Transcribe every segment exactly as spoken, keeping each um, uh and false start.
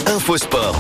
Infosport.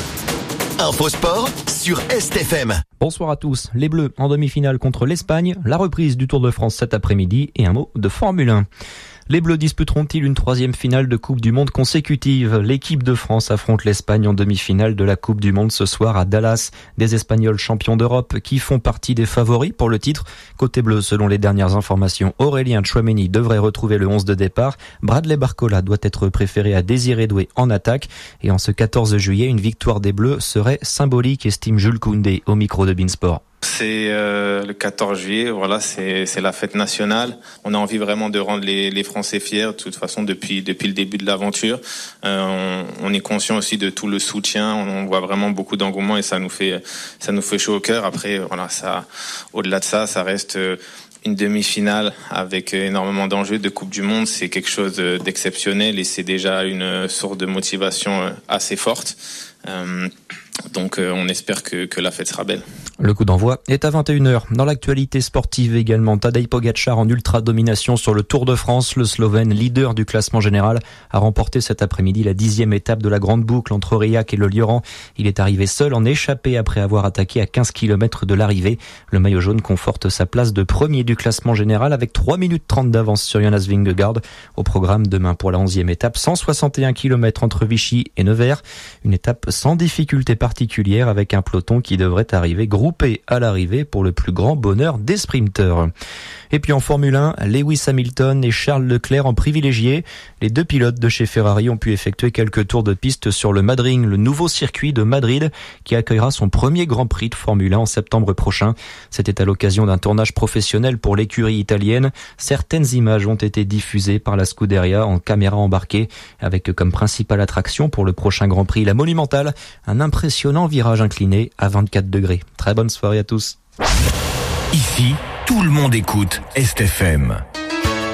Infosport sur Est F M. Bonsoir à tous. Les Bleus en demi-finale contre l'Espagne, la reprise du Tour de France cet après-midi et un mot de Formule un. Les Bleus disputeront-ils une troisième finale de Coupe du Monde consécutive? L'équipe de France affronte l'Espagne en demi-finale de la Coupe du Monde ce soir à Dallas. Des Espagnols champions d'Europe qui font partie des favoris pour le titre. Côté bleu, selon les dernières informations, Aurélien Tchouaméni devrait retrouver le onze de départ. Bradley Barcola doit être préféré à Désiré Doué en attaque. Et en ce quatorze juillet, une victoire des Bleus serait symbolique, estime Jules Koundé au micro de Beansport. C'est euh, le quatorze juillet, voilà, c'est c'est la fête nationale. On a envie vraiment de rendre les les Français fiers. De toute façon, depuis depuis le début de l'aventure, euh, on, on est conscient aussi de tout le soutien. On, on voit vraiment beaucoup d'engouement et ça nous fait ça nous fait chaud au cœur. Après, voilà, ça, au-delà de ça, ça reste une demi-finale avec énormément d'enjeux de Coupe du Monde. C'est quelque chose d'exceptionnel et c'est déjà une source de motivation assez forte. Euh, donc euh, on espère que, que la fête sera belle. Le coup d'envoi est à vingt et une heures. Dans l'actualité sportive également, Tadej Pogačar en ultra-domination sur le Tour de France. Le Slovène, leader du classement général, a remporté cet après-midi la dixième étape de la grande boucle entre Aurillac et le Lioran. Il est arrivé seul en échappée après avoir attaqué à quinze kilomètres de l'arrivée. Le maillot jaune conforte sa place de premier du classement général avec trois minutes trente d'avance sur Jonas Vingegaard. Au programme demain pour la onzième étape, cent soixante et un kilomètres entre Vichy et Nevers. Une étape sans difficulté particulière avec un peloton qui devrait arriver groupé à l'arrivée pour le plus grand bonheur des sprinteurs. Et puis en Formule un, Lewis Hamilton et Charles Leclerc en privilégié. Les deux pilotes de chez Ferrari ont pu effectuer quelques tours de piste sur le Madring, le nouveau circuit de Madrid qui accueillera son premier Grand Prix de Formule un en septembre prochain. C'était à l'occasion d'un tournage professionnel pour l'écurie italienne. Certaines images ont été diffusées par la Scuderia en caméra embarquée avec comme principale attraction pour le prochain Grand Prix la Monumentale, un impressionnant virage incliné à vingt-quatre degrés. Très bonne soirée à tous. Ici, tout le monde écoute Est F M.